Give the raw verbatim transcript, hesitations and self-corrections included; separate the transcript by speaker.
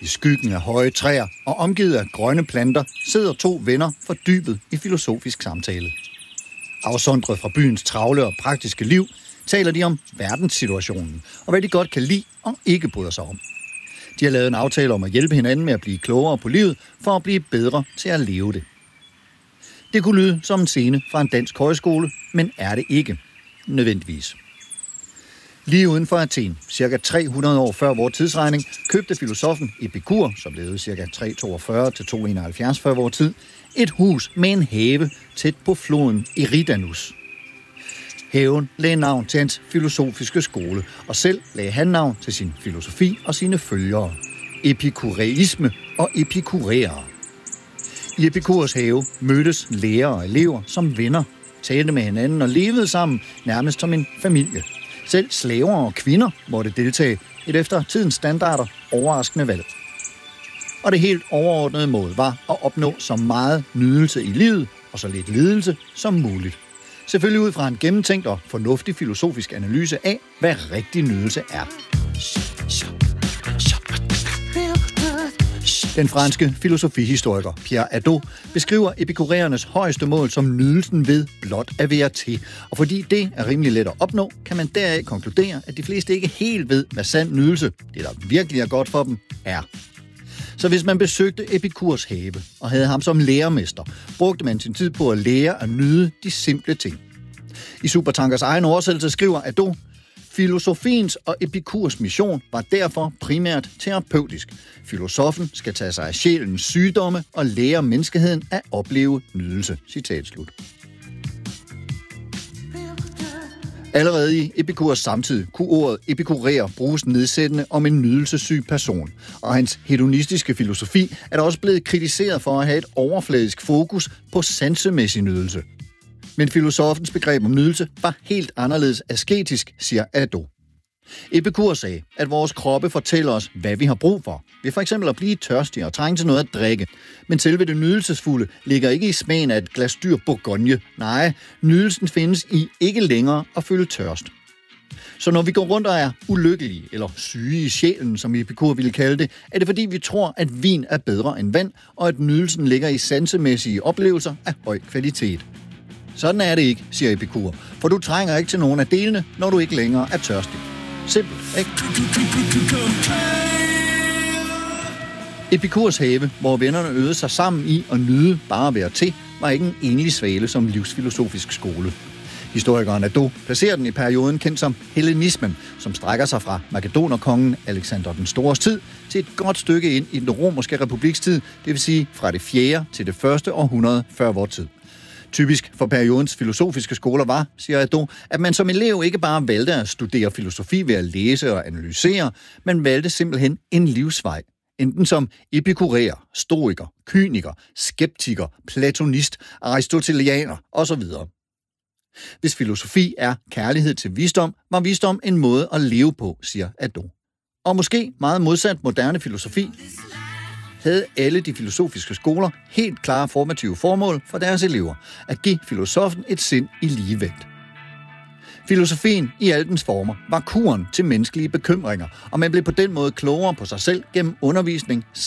Speaker 1: I skyggen af høje træer og omgivet af grønne planter sidder to venner fordybet i filosofisk samtale. Afsondret fra byens travle og praktiske liv, taler de om verdenssituationen og hvad de godt kan lide og ikke bryder sig om. De har lavet en aftale om at hjælpe hinanden med at blive klogere på livet for at blive bedre til at leve det. Det kunne lyde som en scene fra en dansk højskole, men er det ikke nødvendigvis. Lige uden for Athen, cirka tre hundrede år før vores tidsregning, købte filosofen Epikur, som levede cirka tre hundrede toogfyrre til to hundrede enoghalvfjerds før vores tid, et hus med en have tæt på floden Eridanus. Haven lagde navn til hans filosofiske skole, og selv lagde han navn til sin filosofi og sine følgere. Epikureisme og epikuræere. I Epikurs have mødtes lærere og elever som venner, talte med hinanden og levede sammen nærmest som en familie. Selv slaver og kvinder måtte deltage et efter tidens standarder overraskende valg. Og det helt overordnede mål var at opnå så meget nydelse i livet og så lidt lidelse som muligt. Selvfølgelig ud fra en gennemtænkt og fornuftig filosofisk analyse af, hvad rigtig nydelse er. Den franske filosofihistoriker Pierre Hadot beskriver epikuræernes højeste mål som nydelsen ved blot at være til. Og fordi det er rimelig let at opnå, kan man deraf konkludere, at de fleste ikke helt ved, hvad sand nydelse, det der virkelig er godt for dem, er. Så hvis man besøgte Epikurs have og havde ham som lærermester, brugte man sin tid på at lære at nyde de simple ting. I Supertankers egen oversættelse skriver Hadot: filosofiens og Epikurs mission var derfor primært terapeutisk. Filosofen skal tage sig af sjælens sygdomme og lære menneskeheden at opleve nydelse. Citat slut. Allerede i Epikurs samtid kunne ordet epikuræer bruges nedsættende om en nydelsessyg person, og hans hedonistiske filosofi er da også blevet kritiseret for at have et overfladisk fokus på sansemæssig nydelse. Men filosofens begreb om nydelse var helt anderledes asketisk, siger Hadot. Epikur sagde, at vores kroppe fortæller os, hvad vi har brug for. Ved for eksempel at blive tørstige og trænge til noget at drikke. Men selve det nydelsesfulde ligger ikke i smagen af et glas dyr bourgogne. Nej, nydelsen findes i ikke længere at føle tørst. Så når vi går rundt og er ulykkelige, eller syge i sjælen, som Epikur ville kalde det, er det fordi vi tror, at vin er bedre end vand, og at nydelsen ligger i sansemæssige oplevelser af høj kvalitet. Sådan er det ikke, siger Epikur, for du trænger ikke til nogen af delene, når du ikke længere er tørstig. Simpelt, ikke? Epikurs have, hvor vennerne øvede sig sammen i at nyde bare at være til, var ikke en enlig svale som livsfilosofisk skole. Historikeren Hadot placerer den i perioden kendt som hellenismen, som strækker sig fra makedonerkongen Alexander den Stores tid til et godt stykke ind i den romerske republiks tid, det vil sige fra det fjerde til det første århundrede før vor tid. Typisk for periodens filosofiske skoler var, siger Hadot, at man som elev ikke bare valgte at studere filosofi ved at læse og analysere, men valgte simpelthen en livsvej. Enten som epikuræer, stoiker, kyniker, skeptiker, platonist, aristotelianer osv. Hvis filosofi er kærlighed til visdom, var visdom en måde at leve på, siger Hadot. Og måske meget modsat moderne filosofi, havde alle de filosofiske skoler helt klare formative formål for deres elever, at give filosofen et sind i ligevægt. Filosofien i alle dens former var kuren til menneskelige bekymringer, og man blev på den måde klogere på sig selv gennem undervisning,